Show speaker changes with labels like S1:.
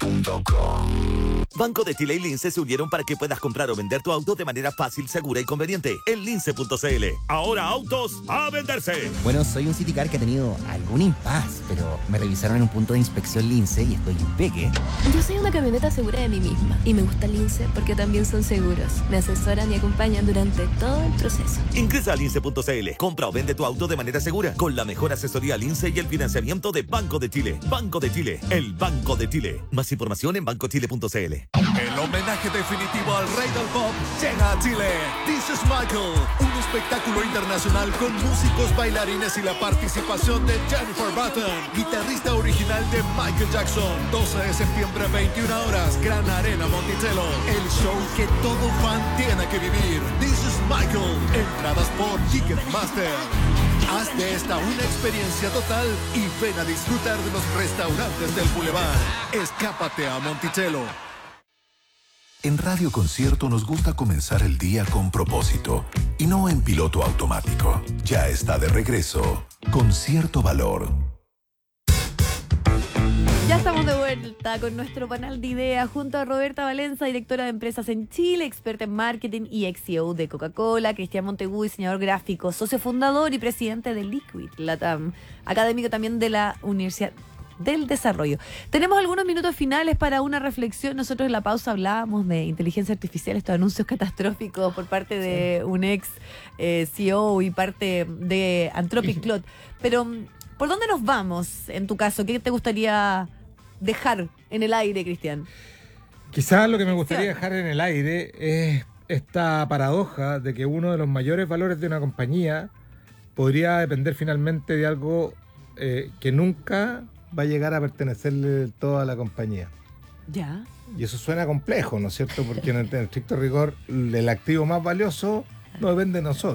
S1: Banco de Chile y Lince se unieron para que puedas comprar o vender tu auto de manera fácil, segura y conveniente en lince.cl. Ahora autos a venderse.
S2: Bueno, soy un Citicar que ha tenido algún impasse, pero me revisaron en un punto de inspección Lince y estoy impeque.
S3: Yo soy una camioneta segura de mí misma y me gusta Lince porque también son seguros. Me asesoran y acompañan durante todo el proceso.
S1: Ingresa a lince.cl. Compra o vende tu auto de manera segura con la mejor asesoría Lince y el financiamiento de Banco de Chile. Banco de Chile, el Banco de Chile. Más información en bancochile.cl.
S4: El homenaje definitivo al rey del pop llega a Chile. This is Michael, un espectáculo internacional con músicos, bailarines y la participación de Jennifer Button, guitarrista original de Michael Jackson. 12 de septiembre, 21 horas, Gran Arena Monticello. El show que todo fan tiene que vivir. This is Michael. Entradas por Ticketmaster. Haz de esta una experiencia total y ven a disfrutar de los restaurantes del Boulevard. Escápate a Monticello.
S5: En Radio Concierto nos gusta comenzar el día con propósito y no en piloto automático. Ya está de regreso Concierto Valor.
S6: Ya estamos de vuelta con nuestro panel de ideas junto a Roberta Valenza, directora de empresas en Chile, experta en marketing y ex-CEO de Coca-Cola, Cristian Montegú, diseñador gráfico, socio fundador y presidente de Liquid Latam, académico también de la Universidad del Desarrollo. Tenemos algunos minutos finales para una reflexión. Nosotros en la pausa hablábamos de inteligencia artificial, estos anuncios catastróficos por parte de un ex CEO y parte de Anthropic Claude. Pero, ¿por dónde nos vamos en tu caso? ¿Qué te gustaría dejar en el aire, Cristian?
S7: Quizás lo que me gustaría dejar en el aire es esta paradoja de que uno de los mayores valores de una compañía podría depender finalmente de algo que nunca va a llegar a pertenecerle del todo a la compañía.
S6: Ya.
S7: Y eso suena complejo, ¿no es cierto? Porque en el estricto rigor, el activo más valioso no depende de nosotros.